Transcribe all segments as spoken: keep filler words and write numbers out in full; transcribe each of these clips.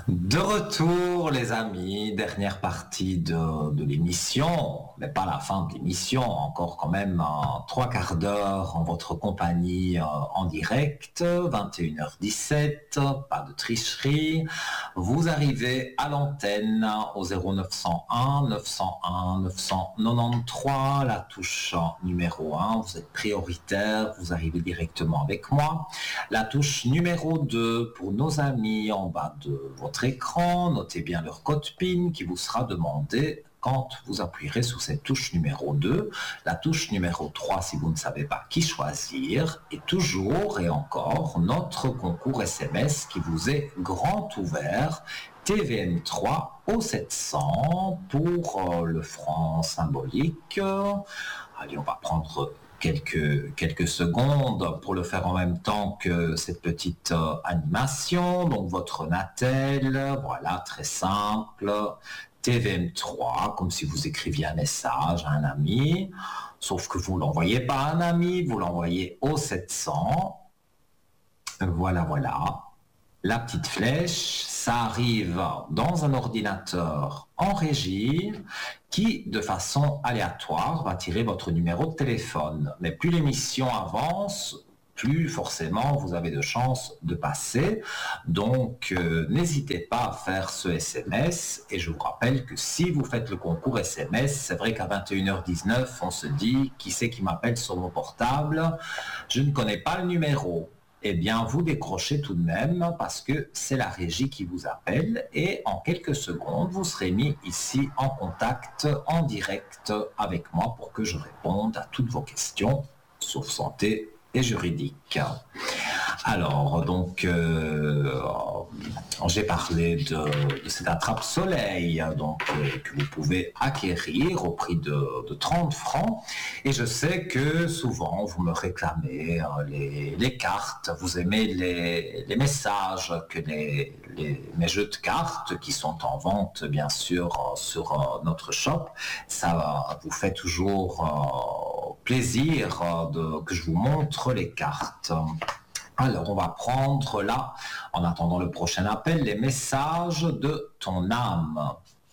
De retour, les amis, dernière partie de, de l'émission, mais pas la fin de l'émission, encore quand même euh, trois quarts d'heure en votre compagnie euh, en direct, vingt et une heures dix-sept, pas de tricherie. Vous arrivez à l'antenne au zéro neuf cent un neuf cent un neuf cent quatre-vingt-treize, la touche numéro un, vous êtes prioritaire, vous arrivez directement avec moi. La touche numéro deux pour nos amis en bas de votre écran, notez bien leur code PIN qui vous sera demandé quand vous appuierez sur cette touche numéro deux. La touche numéro trois, si vous ne savez pas qui choisir, et toujours et encore notre concours S M S qui vous est grand ouvert, T V M trois au sept cents pour euh, le franc symbolique. Allez, on va prendre quelques, quelques secondes pour le faire en même temps que cette petite euh, animation. Donc votre Natel, voilà, très simple. T V M trois, comme si vous écriviez un message à un ami, sauf que vous ne l'envoyez pas à un ami, vous l'envoyez au sept cents. Voilà, voilà. La petite flèche, ça arrive dans un ordinateur en régie qui, de façon aléatoire, va tirer votre numéro de téléphone. Mais plus l'émission avance, plus forcément vous avez de chances de passer. Donc, euh, n'hésitez pas à faire ce S M S. Et je vous rappelle que si vous faites le concours S M S, c'est vrai qu'à vingt et une heures dix-neuf, on se dit « Qui c'est qui m'appelle sur mon portable ?» Je ne connais pas le numéro. Eh bien, vous décrochez tout de même parce que c'est la régie qui vous appelle et en quelques secondes, vous serez mis ici en contact, en direct avec moi pour que je réponde à toutes vos questions, sauf santé et juridique. Alors, donc, euh, j'ai parlé de, de cette attrape-soleil donc, euh, que vous pouvez acquérir au prix de, de trente francs. Et je sais que souvent, vous me réclamez euh, les, les cartes, vous aimez les, les messages, que les, les, mes jeux de cartes qui sont en vente, bien sûr, sur euh, notre shop, ça vous fait toujours euh, plaisir euh, de, que je vous montre les cartes. Alors, on va prendre là, en attendant le prochain appel, les messages de ton âme.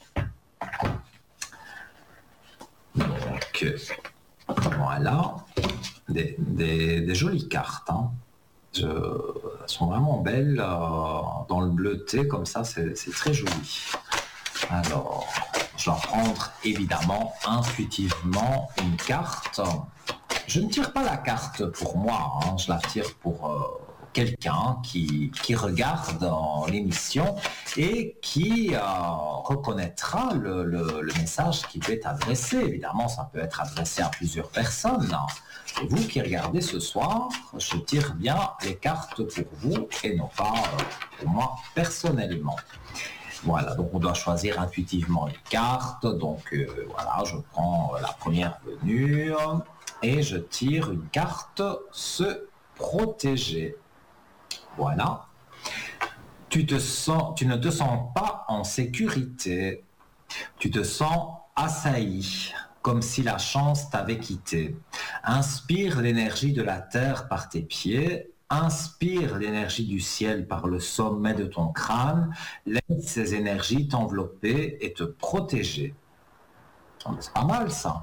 Donc, voilà, des, des, des jolies cartes. Hein. Je, elles sont vraiment belles, euh, dans le bleuté, comme ça, c'est, c'est très joli. Alors, je vais prendre évidemment intuitivement une carte. Je ne tire pas la carte pour moi, hein, je la tire pour euh, quelqu'un qui, qui regarde euh, l'émission et qui euh, reconnaîtra le, le, le message qui peut être adressé. Évidemment, ça peut être adressé à plusieurs personnes. Et vous qui regardez ce soir, je tire bien les cartes pour vous et non pas euh, pour moi personnellement. Voilà, donc on doit choisir intuitivement une carte. Donc euh, voilà, je prends la première venue. Et je tire une carte se protéger. Voilà. Tu te sens, tu ne te sens pas en sécurité. Tu te sens assailli, comme si la chance t'avait quitté. Inspire l'énergie de la terre par tes pieds. Inspire l'énergie du ciel par le sommet de ton crâne. Laisse ces énergies t'envelopper et te protéger. C'est pas mal ça.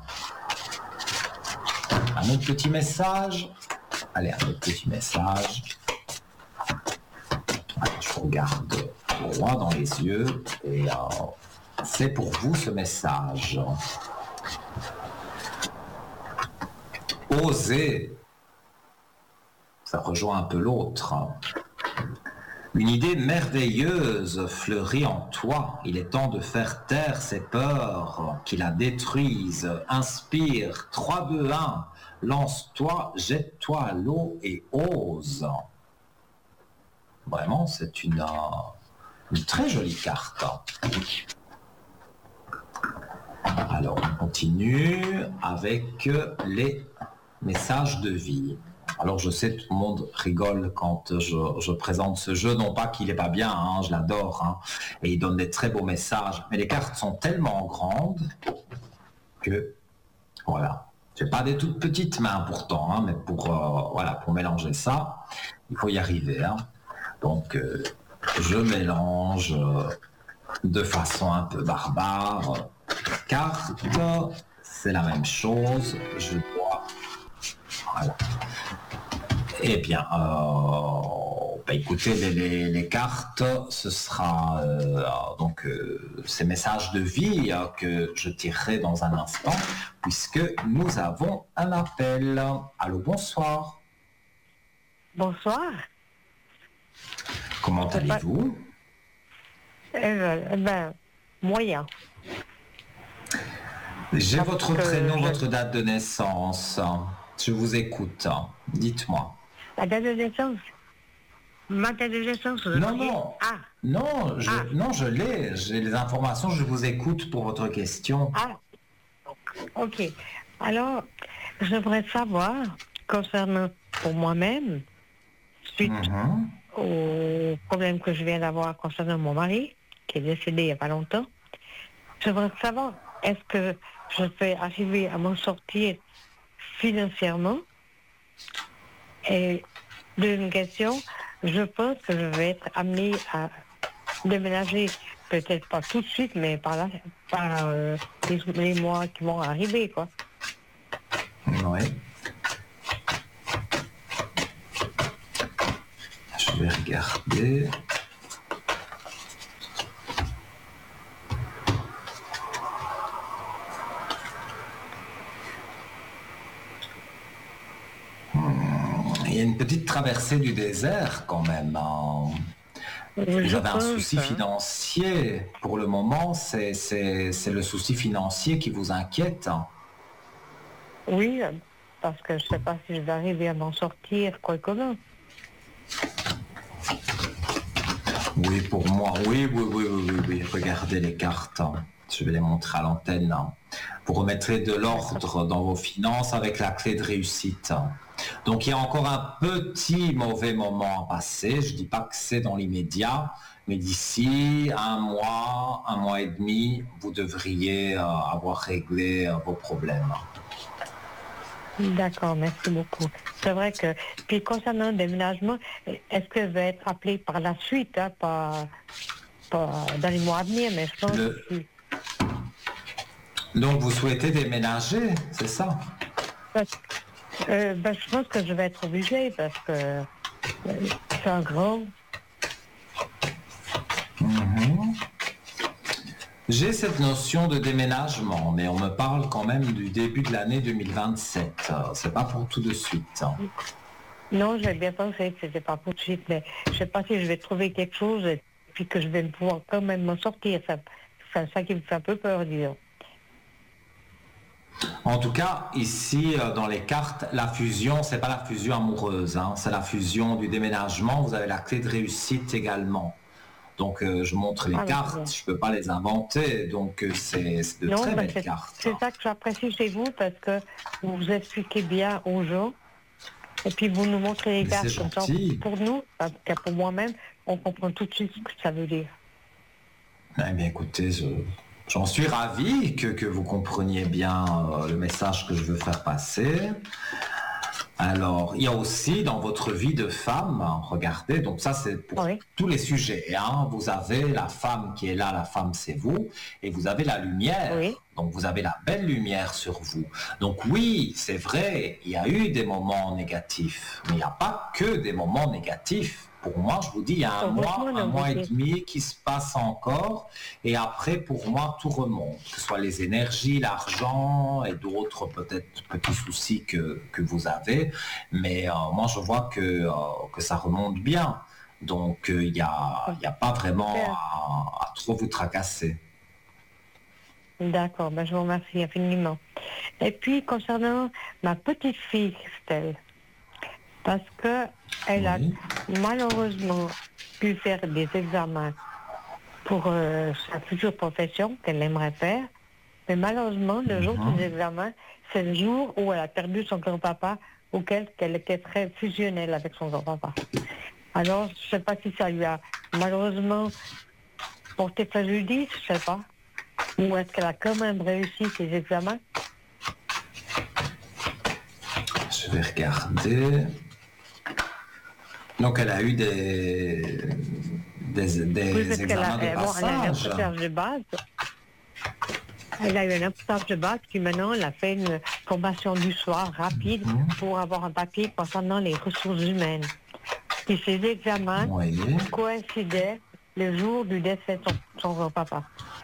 Un autre petit message. Allez, un autre petit message. Alors, je regarde droit dans les yeux et euh, c'est pour vous ce message. Osez. Ça rejoint un peu l'autre. Une idée merveilleuse fleurit en toi. Il est temps de faire taire ces peurs qui la détruisent. Inspire. trois, deux, un. Lance-toi, jette-toi à l'eau et ose. Vraiment, c'est une, une très jolie carte. Alors, on continue avec les messages de vie. Alors, je sais, tout le monde rigole quand je, je présente ce jeu. Non pas qu'il n'est pas bien, hein, je l'adore. Hein, et il donne des très beaux messages. Mais les cartes sont tellement grandes que, voilà. J'ai pas des toutes petites mains pourtant, hein, mais pour, euh, voilà, pour mélanger ça, il faut y arriver. Hein. Donc, euh, je mélange euh, de façon un peu barbare. Carte, c'est la même chose. Je dois... Voilà. Eh bien, euh, bah écoutez, les, les, les cartes, ce sera euh, donc euh, ces messages de vie euh, que je tirerai dans un instant, puisque nous avons un appel. Allô, bonsoir. Bonsoir. Comment allez-vous? Euh, ben, moyen. J'ai Parce votre que prénom, je- votre date de naissance. Je vous écoute. Dites-moi. La date de naissance. Ma date de naissance, vous Non, voyez. non. Ah, Non, je, ah, non, je l'ai. J'ai les informations. Je vous écoute pour votre question. ah. Ok. Alors, j'aimerais savoir, concernant pour moi-même, suite Mhm. au problème que je viens d'avoir concernant mon mari, qui est décédé il n'y a pas longtemps, j'aimerais savoir, est-ce que je vais arriver à m'en sortir financièrement? Et deuxième question, je pense que je vais être amenée à déménager, peut-être pas tout de suite, mais par là, par euh, les, les mois qui vont arriver, quoi. Oui. Je vais regarder. Hmm, Il y a une petite traversée du désert quand même, hein. Vous Je avez un pense, souci hein. financier. Pour le moment, c'est, c'est, c'est le souci financier qui vous inquiète. Oui, parce que je sais pas si je vais arriver à m'en sortir, quoi que non. Oui, pour moi, oui, oui, oui, oui, oui, oui. Regardez les cartes. hein. Je vais les montrer à l'antenne. hein. Vous remettrez de l'ordre dans vos finances avec la clé de réussite. Donc, il y a encore un petit mauvais moment à passer. Je dis pas que c'est dans l'immédiat, mais d'ici un mois, un mois et demi, vous devriez euh, avoir réglé euh, vos problèmes. D'accord, merci beaucoup. C'est vrai que, puis concernant le déménagement, est-ce que je vais être appelée par la suite, hein, pas, pas dans les mois à venir, mais je pense Le- que Donc, vous souhaitez déménager, c'est ça? Euh, ben, je pense que je vais être obligée parce que euh, c'est un grand. J'ai cette notion de déménagement, mais on me parle quand même du début de l'année deux mille vingt-sept. Euh, C'est pas pour tout de suite. Non, j'ai bien pensé que c'était pas pour de suite, mais je sais pas si je vais trouver quelque chose et puis que je vais pouvoir quand même m'en sortir. Ça, c'est ça qui me fait un peu peur, disons. En tout cas, ici, euh, dans les cartes, la fusion, c'est pas la fusion amoureuse, hein, c'est la fusion du déménagement. Vous avez la clé de réussite également. Donc, euh, je montre les Ah, ben, c'est cartes, bien. je peux pas les inventer. Donc, euh, c'est c'est de Non, très ben, belles c'est, cartes. c'est ça que j'apprécie chez vous parce que vous vous expliquez bien aux gens et puis vous nous montrez les Mais c'est cartes comme ça. gentil. Pour nous, en tout cas pour moi-même, on comprend tout de suite ce que ça veut dire. Eh bien, écoutez, je- j'en suis ravi que, que vous compreniez bien euh, le message que je veux faire passer. Alors, il y a aussi dans votre vie de femme, hein, regardez, donc ça c'est pour Oui. tous les sujets. Hein, vous avez la femme qui est là, la femme c'est vous, et vous avez la lumière. Oui. Donc vous avez la belle lumière sur vous. Donc oui, c'est vrai, il y a eu des moments négatifs, mais il n'y a pas que des moments négatifs. Pour moi, je vous dis, il y a un mois, Heureusement, un non, mois et monsieur. demi qui se passe encore, et après, pour moi, tout remonte, que ce soit les énergies, l'argent et d'autres peut-être petits soucis que, que vous avez. Mais euh, moi, je vois que, euh, que ça remonte bien. Donc, euh, il n'y a, il y a pas vraiment Super. à, à trop vous tracasser. D'accord, ben je vous remercie infiniment. Et puis, concernant ma petite fille, Christelle, parce que elle a Oui. malheureusement pu faire des examens pour euh, sa future profession qu'elle aimerait faire, mais malheureusement, le jour Mhm. des examens, c'est le jour où elle a perdu son grand-papa, auquel elle était très fusionnelle avec son grand-papa. Alors, je ne sais pas si ça lui a malheureusement porté préjudice, je ne sais pas. Ou est-ce qu'elle a quand même réussi ses examens? Je vais regarder. Donc, elle a eu des, des, des Oui, parce qu'elle examens a, de bon, elle a un passage. apprentissage de base. Elle a eu un apprentissage de base, puis maintenant, elle a fait une formation du soir rapide Mhm. pour avoir un papier concernant les ressources humaines. Et ces examens Oui. coïncidaient le jour du décès de son, son papa.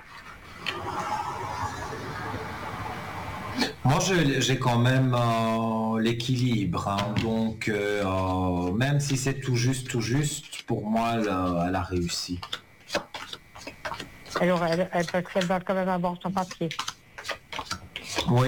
Moi, je- j'ai quand même euh, l'équilibre, hein. Donc, euh, euh, même si c'est tout juste, tout juste, pour moi, elle, euh, elle a réussi. Alors, elle, elle, parce qu'elle va quand même avoir son papier. Oui.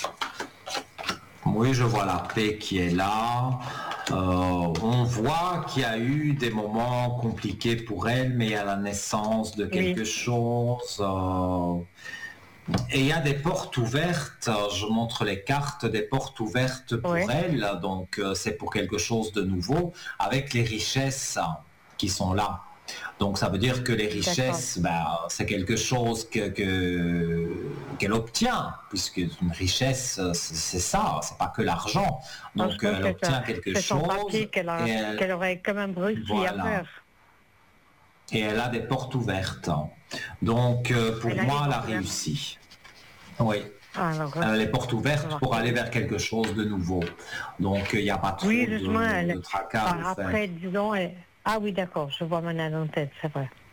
Oui, je vois la paix qui est là. Euh, on voit qu'il y a eu des moments compliqués pour elle, mais il y a la naissance de quelque Oui. chose. euh, Et il y a des portes ouvertes, je montre les cartes, des portes ouvertes pour Oui. elle, donc euh, c'est pour quelque chose de nouveau, avec les richesses qui sont là. Donc ça veut dire que les richesses, ben, c'est quelque chose que, que, qu'elle obtient, puisque une richesse, c'est, c'est ça, c'est pas que l'argent. Donc Franchement, elle c'est, obtient ça. quelque C'est son chose papier qu'elle, a, et elle, qu'elle aurait quand même réussi voilà. à faire. Et elle a des portes ouvertes. Donc euh, pour Elle a moi, des elle a portes ouvertes. réussi. Oui. Ah, alors, Elle a les portes ouvertes alors, pour aller vers quelque chose de nouveau. Donc il n'y a pas trop oui, de, justement, elle, de tracas. par de fait. après, disons, elle, ah oui, d'accord, je vois maintenant dans la tête, c'est vrai.